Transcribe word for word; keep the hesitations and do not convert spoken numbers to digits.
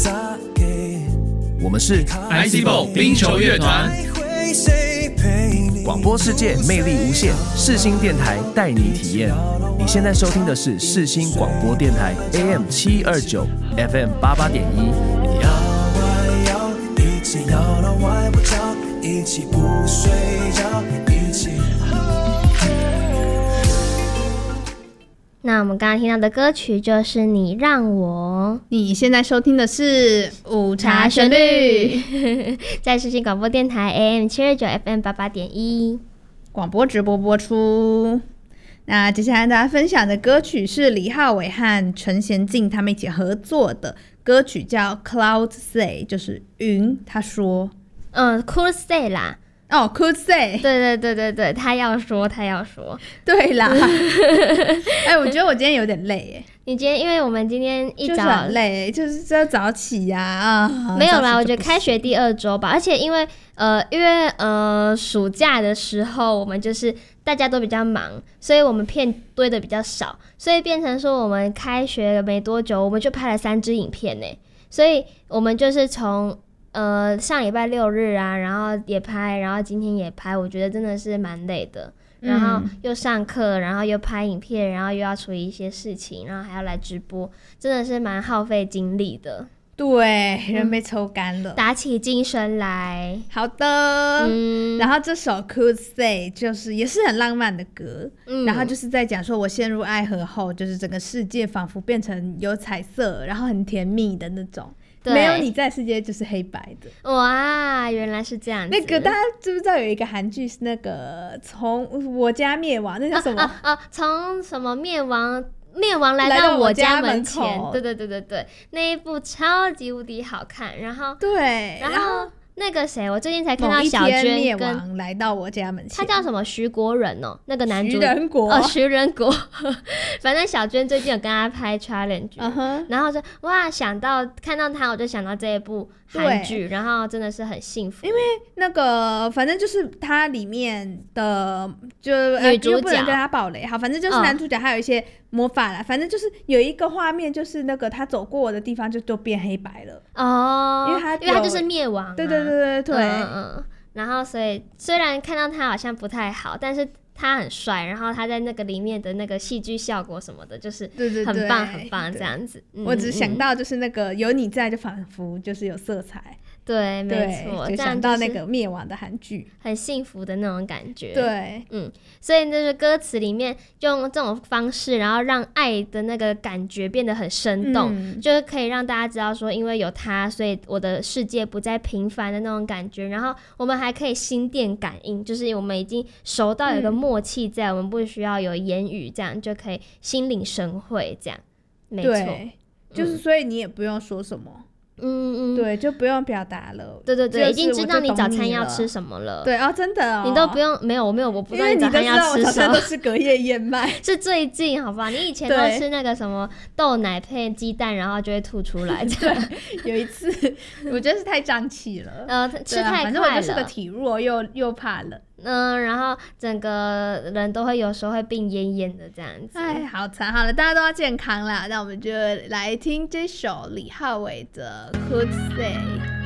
我们是 I C B O 冰球乐团， 广播世界魅力无限，世新电台带你体验。你现在收听的是世新广播电台 A M 七二九 F M 八八点一。摇啊摇，一起摇到外婆桥，一起不睡觉，一起。 那我们刚刚听到的歌曲就是《你让我》， 你现在收听的是午茶旋律， 在世新广播电台 A M 七二九 F M 八八点一广播直播播出。那接下来大家分享的歌曲是李浩伟和陈贤进他们一起合作的歌曲，叫 Cloud Say， 就是云他说， 嗯 Could Say 啦， 哦 Could Say， 对对对对对，他要说他要说， 对啦。哎，我觉得我今天有点累耶。 你今天因为我们今天一早就是很累，就是要早起呀 啊, 啊。 没有啦，我觉得开学第二周吧，而且因为呃因为呃暑假的时候我们就是大家都比较忙，所以我们片堆的比较少，所以变成说我们开学没多久我们就拍了三支影片呢，所以我们就是从呃上礼拜六日啊，然后也拍，然后今天也拍，我觉得真的是蛮累的。然后又上课，然后又拍影片，然后又要处理一些事情，然后还要来直播，真的是蛮耗费精力的。 对，人被抽干了， 嗯、打起精神来。 好的、 嗯， 然后这首 Could Say 就是也是很浪漫的歌、 嗯、 然后就是在讲说我陷入爱河后，就是整个世界仿佛变成有彩色，然后很甜蜜的那种。没有你在世界就是黑白的。 哇，原来是这样子。 那个大家知不知道有一个韩剧是那个从我家灭亡，那叫什么啊啊从、啊、什么灭亡灭亡来到我家门前，对对对对对，那一部超级无敌好看。然后对， 然后那个谁，我最近才看到小娟灭亡来到我家门前， 他叫什么徐国仁哦，那个男主徐仁国哦，徐仁国。反正小娟最近有跟他拍 challenge，、uh-huh. 然后就哇想到看到他，我就想到这一部韩剧，然后真的是很幸福， 因为那个反正就是它里面的就女主角、呃、 不能跟他爆雷，好，反正就是男主角还有一些魔法啦、哦、反正就是有一个画面，就是那个他走过的地方就都变黑白了哦， 因为他因为他就是灭亡、啊， 对对对对对， 嗯嗯，然后所以虽然看到他好像不太好，但是他很帅，然后他在那个里面的那个戏剧效果什么的，就是很棒很棒这样子。 对对对、嗯、我只想到就是那个有你在，就仿佛就是有色彩。 对，没错， 就想到那个灭亡的韩剧， 很幸福的那种感觉。 对， 嗯，所以就是歌词里面用这种方式，然后让爱的那个感觉变得很生动，嗯、就是可以让大家知道说，因为有他，所以我的世界不再平凡的那种感觉。然后我们还可以心电感应，就是我们已经熟到有一个默契在、嗯，我们不需要有言语，这样就可以心领神会，这样没错。 就是所以你也不用说什么。 嗯嗯， 对，就不用表达了。 对对对、就是，已经知道你早餐要吃吃什么了。 对哦，真的哦， 你都不用没有，我没有，我不知道你早餐要吃什么。 因为你都知道我早餐都吃隔夜燕麦， 是最近好吧？你以前都吃那个什么豆奶配鸡蛋，然后就会吐出来。 对，有一次我觉得是太胀气了， 呃，吃太快了。 反正我就是个体弱又又怕冷。 嗯，然后整个人都会有时候会病恹恹的这样子。 哎，好惨！好了，大家都要健康啦。那我们就来听这首李浩伟的《Could Say》。